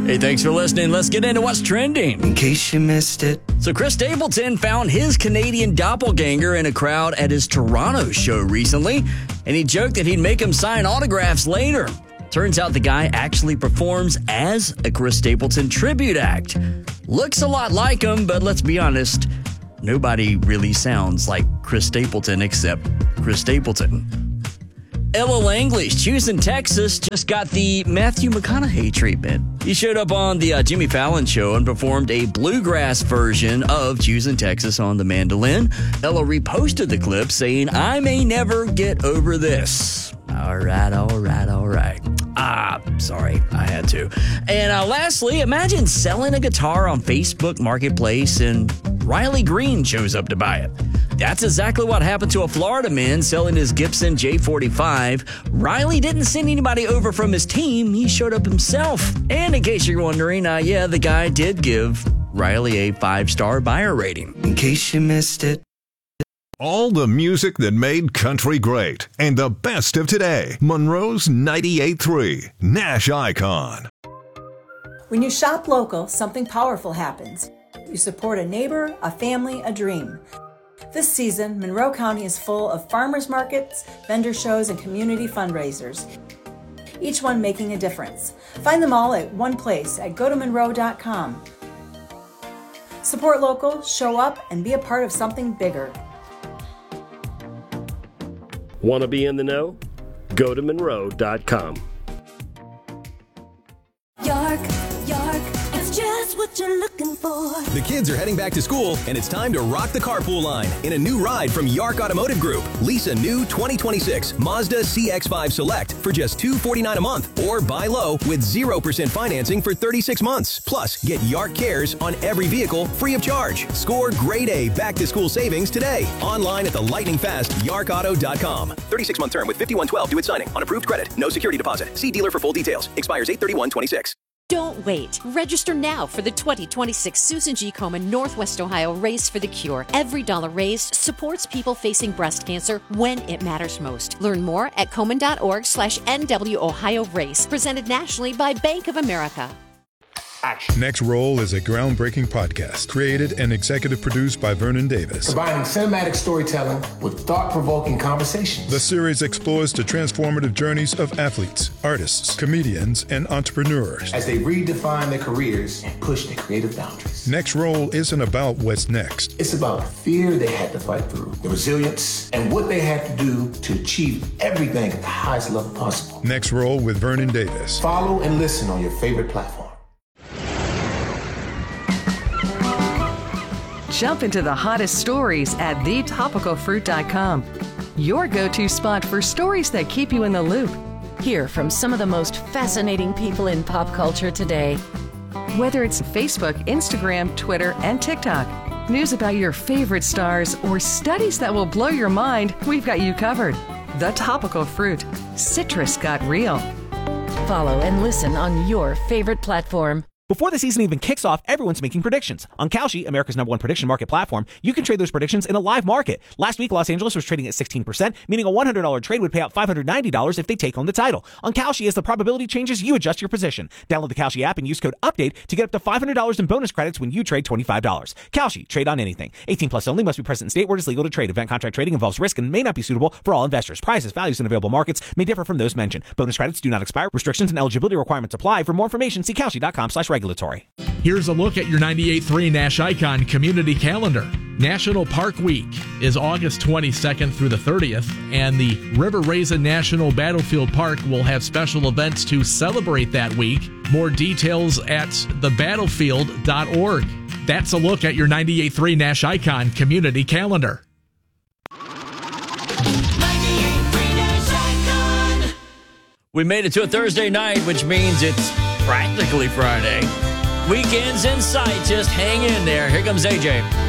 Hey, thanks for listening. Let's get into what's trending. In case you missed it. So Chris Stapleton found his Canadian doppelganger in a crowd at his Toronto show recently, and he joked that he'd make him sign autographs later. Turns out the guy actually performs as a Chris Stapleton tribute act. Looks a lot like him, but let's be honest, nobody really sounds like Chris Stapleton except Chris Stapleton. Ella Langley's Houston, Texas just got the Matthew McConaughey treatment. He showed up on the Jimmy Fallon show and performed a bluegrass version of Houston, Texas on the mandolin. Ella reposted the clip saying, "I may never get over this." All right. Sorry, I had to. And lastly, imagine selling a guitar on Facebook Marketplace and Riley Green shows up to buy it. That's exactly what happened to a Florida man selling his Gibson J45. Riley didn't send anybody over from his team. He showed up himself. And in case you're wondering, the guy did give Riley a 5-star buyer rating. In case you missed it. All the music that made country great and the best of today. Monroe's 98.3 Nash Icon. When you shop local, something powerful happens. You support a neighbor, a family, a dream. This season, Monroe County is full of farmers markets, vendor shows, and community fundraisers, each one making a difference. Find them all at one place at gotomonroe.com. Support local, show up, and be a part of something bigger. Want to be in the know? Go to Monroe.com. York, it's just what you're looking for. The kids are heading back to school, and it's time to rock the carpool line in a new ride from York Automotive Group. Lease a new 2026 Mazda CX-5 Select for just $249 a month, or buy low with 0% financing for 36 months. Plus, get York Cares on every vehicle free of charge. Score grade A back-to-school savings today. Online at the lightning-fast YarkAuto.com. 36-month term with 5112 due at signing on approved credit. No security deposit. See dealer for full details. Expires 8/31/26. Don't wait. Register now for the 2026 Susan G. Komen Northwest Ohio Race for the Cure. Every dollar raised supports people facing breast cancer when it matters most. Learn more at komen.org/NW Ohio Race. Presented nationally by Bank of America. Action. Next Roll is a groundbreaking podcast created and executive produced by Vernon Davis. Combining cinematic storytelling with thought-provoking conversations. The series explores the transformative journeys of athletes, artists, comedians, and entrepreneurs as they redefine their careers and push their creative boundaries. Next Roll isn't about what's next. It's about the fear they had to fight through, the resilience, and what they had to do to achieve everything at the highest level possible. Next Roll with Vernon Davis. Follow and listen on your favorite platform. Jump into the hottest stories at thetopicalfruit.com. Your go-to spot for stories that keep you in the loop. Hear from some of the most fascinating people in pop culture today. Whether it's Facebook, Instagram, Twitter, and TikTok, news about your favorite stars, or studies that will blow your mind, we've got you covered. The Topical Fruit. Citrus got real. Follow and listen on your favorite platform. Before the season even kicks off, everyone's making predictions. On Kalshi, America's #1 prediction market platform, you can trade those predictions in a live market. Last week, Los Angeles was trading at 16%, meaning a $100 trade would pay out $590 if they take home the title. On Kalshi, as the probability changes, you adjust your position. Download the Kalshi app and use code UPDATE to get up to $500 in bonus credits when you trade $25. Kalshi, trade on anything. 18 plus only, must be present in state where it is legal to trade. Event contract trading involves risk and may not be suitable for all investors. Prices, values, and available markets may differ from those mentioned. Bonus credits do not expire. Restrictions and eligibility requirements apply. For more information, see Kalshi.com/regulatory. Here's a look at your 98.3 Nash Icon community calendar. National Park Week is August 22nd through the 30th, and the River Raisin National Battlefield Park will have special events to celebrate that week. More details at thebattlefield.org. That's a look at your 98.3 Nash Icon community calendar. 98.3 Nash Icon. We made it to a Thursday night, which means it's practically Friday. Weekend's in sight. Just hang in there. Here comes AJ.